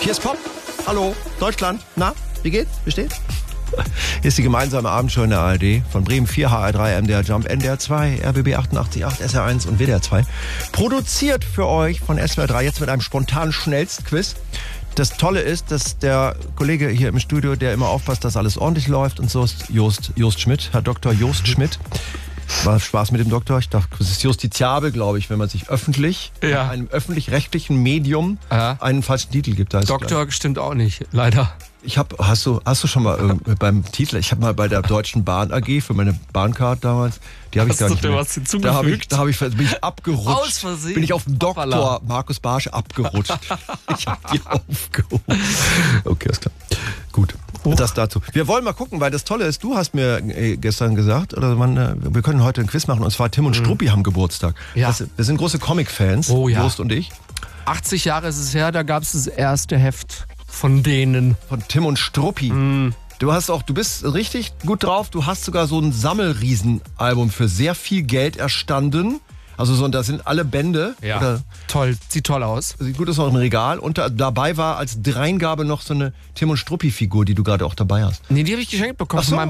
Hier ist Pop. Hallo, Deutschland. Na, wie geht's? Wie steht's? Hier ist die gemeinsame Abendshow in der ARD von Bremen 4, HR3, MDR Jump, NDR 2, RBB 88.8, SR1 und WDR 2. Produziert für euch von SWR 3, jetzt mit einem spontanen Schnellstquiz. Das Tolle ist, dass der Kollege hier im Studio, der immer aufpasst, dass alles ordentlich läuft und so, ist Jost Schmidt, Herr Dr. Jost Schmidt. War Spaß mit dem Doktor. Ich dachte, das ist justiziabel, glaube ich, wenn man sich öffentlich, einem öffentlich-rechtlichen Medium einen falschen Titel gibt. Doktor stimmt auch nicht, leider. Hast du schon mal beim Titel, ich habe mal bei der Deutschen Bahn AG für meine Bahncard damals, die habe ich gar nicht mehr. Was hinzugefügt? Bin ich abgerutscht. Aus Versehen. Bin ich auf den Doktor Markus Barsch abgerutscht. Ich habe die aufgehoben. Okay, ist klar. Gut. Das dazu. Wir wollen mal gucken, weil das Tolle ist, du hast mir gestern gesagt, wir können heute ein Quiz machen, und zwar Tim und Struppi haben Geburtstag. Ja. Wir sind große Comic-Fans, Jost und ich. 80 Jahre ist es her, da gab es das erste Heft von denen. Von Tim und Struppi. Du bist richtig gut drauf, du hast sogar so ein Sammelriesenalbum für sehr viel Geld erstanden. Also da sind alle Bände. Ja, oder, toll, sieht toll aus. Sieht gut aus, noch im Regal. Und dabei war als Dreingabe noch so eine Tim und Struppi-Figur, die du gerade auch dabei hast. Nee, die habe ich geschenkt bekommen Ach so. von meinem